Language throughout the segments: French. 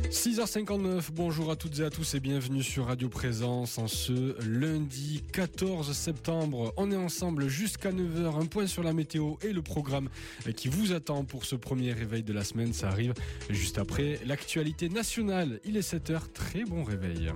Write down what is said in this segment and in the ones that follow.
6h59, bonjour à toutes et à tous et bienvenue sur Radio Présence en ce lundi 14 septembre. On est ensemble jusqu'à 9h, un point sur la météo et le programme qui vous attend pour ce premier réveil de la semaine. Ça arrive juste après l'actualité nationale. Il est 7h, très bon réveil.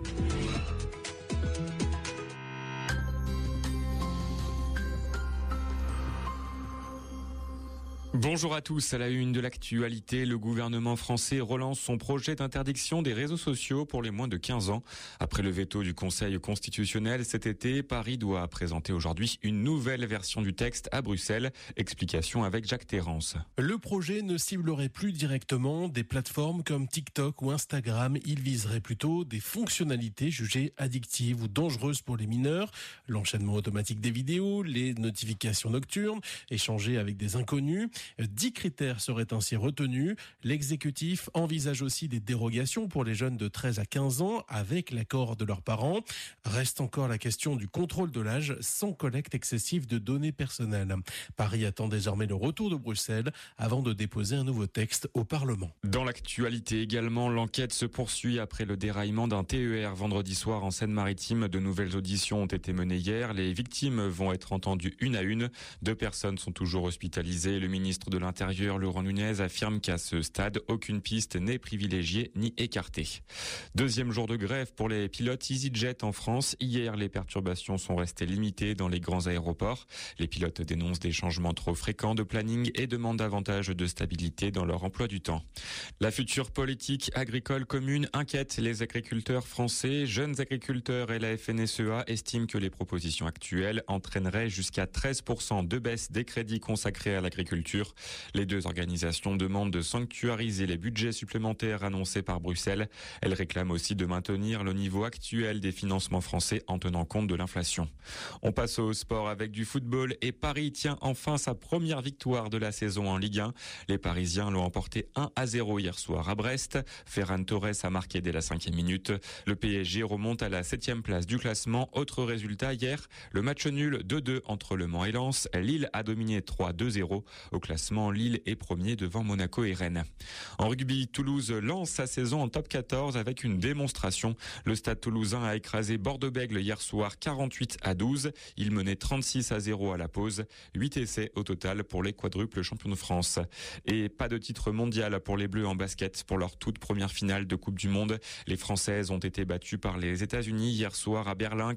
Bonjour à tous, à la une de l'actualité, le gouvernement français relance son projet d'interdiction des réseaux sociaux pour les moins de 15 ans. Après le veto du Conseil constitutionnel cet été, Paris doit présenter aujourd'hui une nouvelle version du texte à Bruxelles. Explication avec Jacques Terrance. Le projet ne ciblerait plus directement des plateformes comme TikTok ou Instagram. Il viserait plutôt des fonctionnalités jugées addictives ou dangereuses pour les mineurs. L'enchaînement automatique des vidéos, les notifications nocturnes, échangées avec des inconnus. 10 critères seraient ainsi retenus. L'exécutif envisage aussi des dérogations pour les jeunes de 13 à 15 ans avec l'accord de leurs parents. Reste encore la question du contrôle de l'âge sans collecte excessive de données personnelles. Paris attend désormais le retour de Bruxelles avant de déposer un nouveau texte au Parlement. Dans l'actualité également, l'enquête se poursuit après le déraillement d'un TER vendredi soir en Seine-Maritime. De nouvelles auditions ont été menées hier. Les victimes vont être entendues une à une. 2 personnes sont toujours hospitalisées. Le ministre de l'Intérieur, Laurent Nunez, affirme qu'à ce stade, aucune piste n'est privilégiée ni écartée. Deuxième jour de grève pour les pilotes EasyJet en France. Hier, les perturbations sont restées limitées dans les grands aéroports. Les pilotes dénoncent des changements trop fréquents de planning et demandent davantage de stabilité dans leur emploi du temps. La future politique agricole commune inquiète les agriculteurs français. Jeunes agriculteurs et la FNSEA estiment que les propositions actuelles entraîneraient jusqu'à 13% de baisse des crédits consacrés à l'agriculture. Les 2 organisations demandent de sanctuariser les budgets supplémentaires annoncés par Bruxelles. Elles réclament aussi de maintenir le niveau actuel des financements français en tenant compte de l'inflation. On passe au sport avec du football et Paris tient enfin sa première victoire de la saison en Ligue 1. Les Parisiens l'ont emporté 1-0 hier soir à Brest. Ferran Torres a marqué dès la 5e minute. Le PSG remonte à la 7e place du classement. Autre résultat hier, le match nul 2-2 entre Le Mans et Lens. Lille a dominé 3-2-0. Au classement, Lille est premier devant Monaco et Rennes. En rugby, Toulouse lance sa saison en top 14 avec une démonstration. Le Stade toulousain a écrasé Bordeaux-Bègles hier soir 48-12. Il menait 36-0 à la pause. 8 essais au total pour les quadruples champions de France. Et pas de titre mondial pour les Bleus en basket pour leur toute première finale de Coupe du Monde. Les Françaises ont été battues par les États-Unis hier soir à Berlin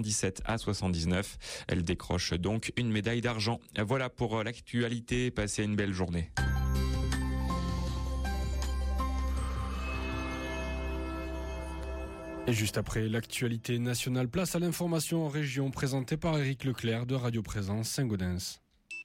97-79. Elles décrochent donc une médaille d'argent. Voilà pour l'actualité. Passez une belle journée. Et juste après l'actualité nationale, place à l'information en région présentée par Éric Leclerc de Radio Présence Saint-Gaudens.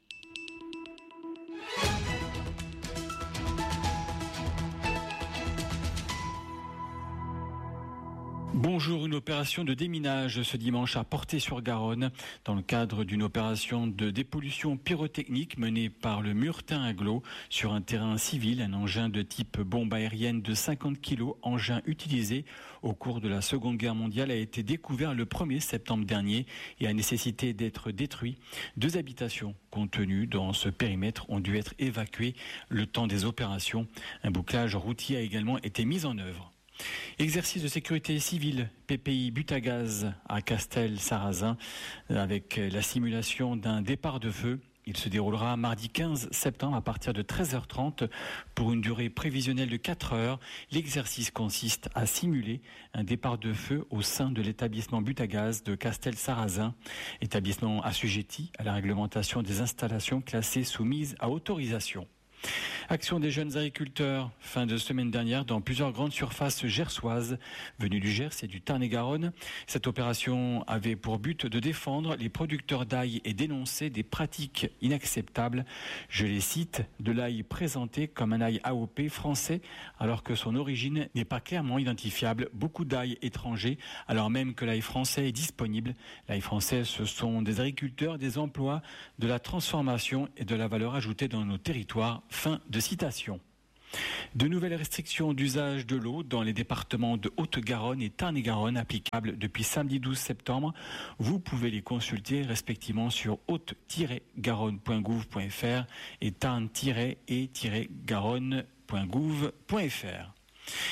Bonjour, une opération de déminage ce dimanche à Portet-sur-Garonne dans le cadre d'une opération de dépollution pyrotechnique menée par le Murtin-Aglo sur un terrain civil. Un engin de type bombe aérienne de 50 kg, engin utilisé au cours de la Seconde Guerre mondiale, a été découvert le 1er septembre dernier et a nécessité d'être détruit. 2 habitations contenues dans ce périmètre ont dû être évacuées le temps des opérations. Un bouclage routier a également été mis en œuvre. Exercice de sécurité civile, PPI Butagaz à Castel-Sarrazin, avec la simulation d'un départ de feu. Il se déroulera mardi 15 septembre à partir de 13h30 pour une durée prévisionnelle de 4 heures. L'exercice consiste à simuler un départ de feu au sein de l'établissement Butagaz de Castel-Sarrazin, établissement assujetti à la réglementation des installations classées soumises à autorisation. Action des jeunes agriculteurs, fin de semaine dernière dans plusieurs grandes surfaces gersoises venues du Gers et du Tarn-et-Garonne. Cette opération avait pour but de défendre les producteurs d'ail et dénoncer des pratiques inacceptables. Je les cite, de l'ail présenté comme un ail AOP français alors que son origine n'est pas clairement identifiable. Beaucoup d'ail étrangers alors même que l'ail français est disponible. L'ail français, ce sont des agriculteurs, des emplois, de la transformation et de la valeur ajoutée dans nos territoires. Fin de citation. De nouvelles restrictions d'usage de l'eau dans les départements de Haute-Garonne et Tarn-et-Garonne applicables depuis samedi 12 septembre. Vous pouvez les consulter respectivement sur haute-garonne.gouv.fr et tarn-et-garonne.gouv.fr.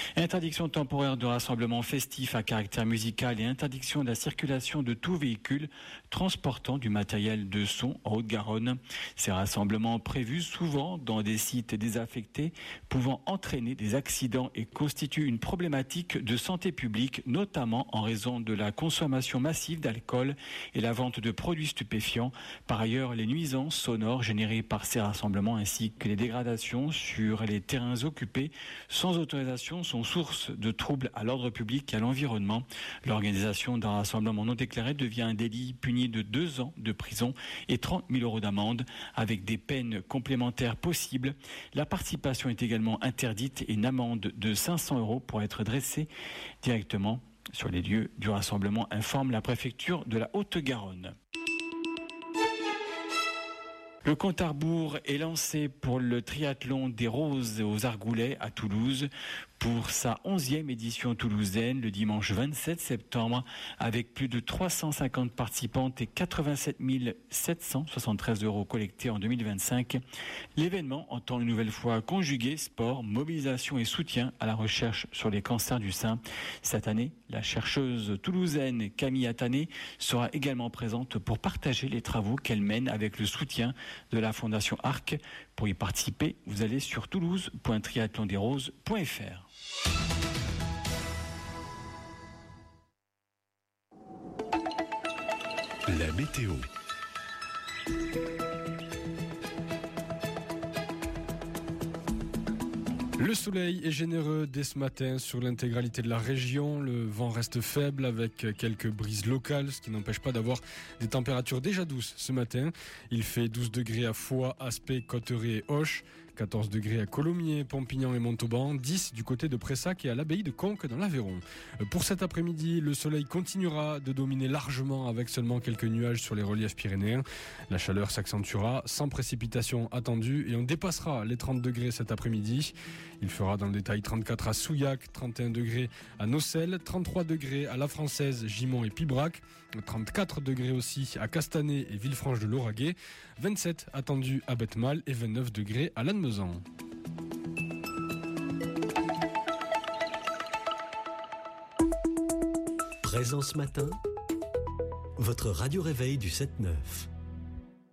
Interdiction temporaire de rassemblement festif à caractère musical et interdiction de la circulation de tout véhicule transportant du matériel de son en Haute-Garonne. Ces rassemblements prévus souvent dans des sites désaffectés pouvant entraîner des accidents et constituent une problématique de santé publique, notamment en raison de la consommation massive d'alcool et la vente de produits stupéfiants. Par ailleurs, les nuisances sonores générées par ces rassemblements ainsi que les dégradations sur les terrains occupés sans autorisation sont source de troubles à l'ordre public et à l'environnement. L'organisation d'un rassemblement non déclaré devient un délit puni de 2 ans de prison et 30 000 € d'amende avec des peines complémentaires possibles. La participation est également interdite et une amende de 500 € pour être dressée directement sur les lieux du rassemblement, informe la préfecture de la Haute-Garonne. Le compte à rebours est lancé pour le triathlon des Roses aux Argoulets à Toulouse pour sa 11e édition toulousaine le dimanche 27 septembre avec plus de 350 participantes et 87 773 € collectés en 2025. L'événement entend une nouvelle fois conjuguer sport, mobilisation et soutien à la recherche sur les cancers du sein. Cette année, la chercheuse toulousaine Camille Attané sera également présente pour partager les travaux qu'elle mène avec le soutien de la Fondation ARC. Pour y participer, vous allez sur toulouse.triathlondesroses.fr. La météo. Le soleil est généreux dès ce matin sur l'intégralité de la région. Le vent reste faible avec quelques brises locales, ce qui n'empêche pas d'avoir des températures déjà douces ce matin. Il fait 12 degrés à Foix, Aspet, Cotteret et Auch, 14 degrés à Colomiers, Pompignan et Montauban, 10 du côté de Pressac et à l'abbaye de Conques dans l'Aveyron. Pour cet après-midi, le soleil continuera de dominer largement avec seulement quelques nuages sur les reliefs pyrénéens. La chaleur s'accentuera sans précipitation attendue et on dépassera les 30 degrés cet après-midi. Il fera dans le détail 34 à Souillac, 31 degrés à Nocelles, 33 degrés à La Française, Gimont et Pibrac, 34 degrés aussi à Castanet et Villefranche de Lauragais, 27 attendus à Betmal et 29 degrés à Lannemezan. Présent ce matin, votre radio réveil du 7-9.